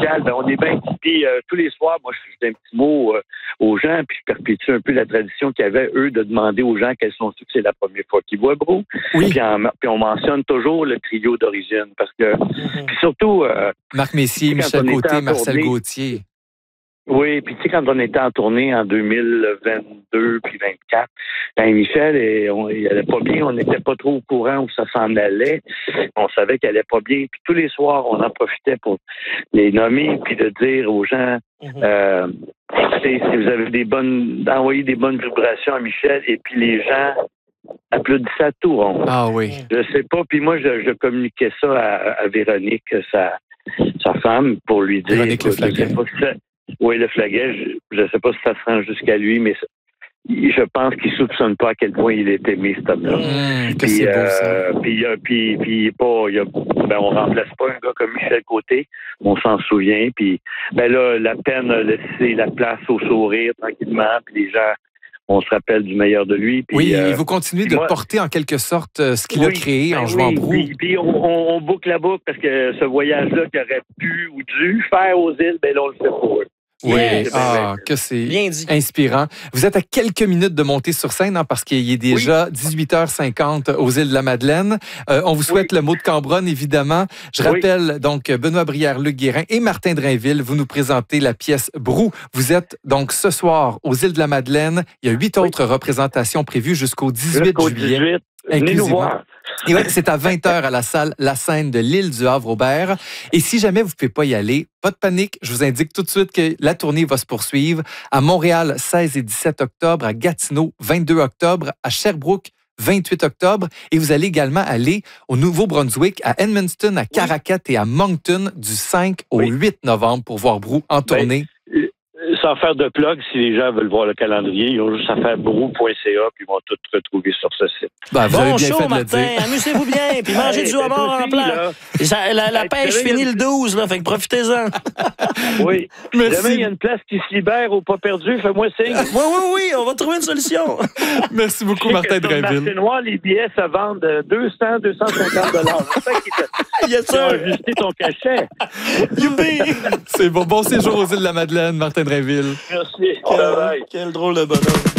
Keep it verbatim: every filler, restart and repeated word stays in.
spécial. Ben, on est bien puis euh, tous les soirs, moi, je fais un petit mot euh, aux gens, puis je perpétue un peu la tradition qu'il y avait, eux, de demander aux gens quels sont ceux que c'est la première fois qu'ils voient Brou. Oui. Puis, en, puis on mentionne toujours le trio d'origine, parce que, mm-hmm. puis surtout... Euh, Marc Messier, Michel Côté, Marcel Gauthier. Oui, puis tu sais, quand on était en tournée en deux mille vingt-deux puis vingt-quatre, ben Michel, et on, il allait pas bien, on n'était pas trop au courant où ça s'en allait. On savait qu'elle allait pas bien. Puis tous les soirs, on en profitait pour les nommer puis de dire aux gens, mm-hmm. euh, écoutez, si vous avez des bonnes, d'envoyer des bonnes vibrations à Michel, et puis les gens applaudissaient à tout rond. Ah oui. Je sais pas. Puis moi, je, je communiquais ça à, à Véronique, sa, sa femme, pour lui dire. Véronique Le Flaguet. Oui, le Flaguet, je ne sais pas si ça se rend jusqu'à lui, mais je pense qu'il ne soupçonne pas à quel point il est aimé, cet homme-là. Mmh, puis, c'est euh, beau, puis, puis, puis pas, il y a, ben, on ne remplace pas un gars comme Michel Côté, on s'en souvient. Puis ben là, la peine a laissé la place au sourire tranquillement, puis les gens, on se rappelle du meilleur de lui. Puis, oui, euh, et vous continuez de moi, porter en quelque sorte ce qu'il oui, a créé ben en jouant oui, Brou. Puis, puis on, on, on boucle la boucle parce que ce voyage-là qu'il aurait pu ou dû faire aux îles, ben là, on le fait pour eux. Oui, yes. ah, que c'est inspirant. Vous êtes à quelques minutes de monter sur scène, hein, parce qu'il est déjà oui. dix-huit heures cinquante aux îles de la Madeleine. Euh, on vous souhaite oui. le mot de Cambronne, évidemment. Je rappelle oui. donc Benoît Brière, Luc Guérin et Martin Drainville. Vous nous présentez la pièce Brou. Vous êtes donc ce soir aux îles de la Madeleine. Il y a huit oui. autres représentations prévues jusqu'au dix-huit jusqu'au juillet. dix-huit. Venez nous voir. Et ouais, c'est à vingt heures à la salle La Scène de l'île du Havre-Aubert. Et si jamais vous ne pouvez pas y aller, pas de panique, je vous indique tout de suite que la tournée va se poursuivre à Montréal, seize et dix-sept octobre, à Gatineau, vingt-deux octobre, à Sherbrooke, vingt-huit octobre. Et vous allez également aller au Nouveau-Brunswick, à Edmundston, à Caracat et à Moncton du cinq au oui. huit novembre pour voir Brou en tournée. Ben, sans faire de plug, si les gens veulent voir le calendrier, ils ont juste à faire brou point c a puis ils vont tout retrouver sur ce site. Ben, vous bon avez bien show, fait de Martin. le dire. Amusez-vous bien, puis mangez hey, du homard en plat. La, la, la hey, pêche finit le douze, là, fait que profitez-en. Oui. Merci. Demain, il y a une place qui se libère au pas perdu. Fais-moi signe. Oui, oui, oui, on va trouver une solution. Merci beaucoup, Martin Drainville. Marché Noir, les billets se vendent deux cents, deux cent cinquante dollars. Il y a ça. Tu as ajusté ton cachet. Youpi! C'est bon. Bon séjour aux îles de la Madeleine, Martin Drainville. Merci. Quel, quel drôle de bonhomme.